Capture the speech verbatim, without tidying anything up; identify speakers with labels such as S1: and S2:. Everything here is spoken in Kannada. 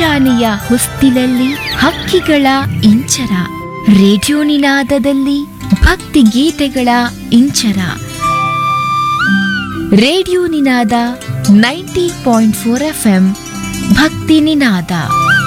S1: ಮುಂಜಾನೆಯ ಹೊಸ್ತಿಲಲ್ಲಿ ಹಕ್ಕಿಗಳ ಇಂಚರ, ರೇಡಿಯೋ ನಿನಾದದಲ್ಲಿ ಭಕ್ತಿ ಗೀತೆಗಳ ಇಂಚರ. ರೇಡಿಯೋ ನಿನಾದ ninety point four F M ಭಕ್ತಿ ನಿನಾದ.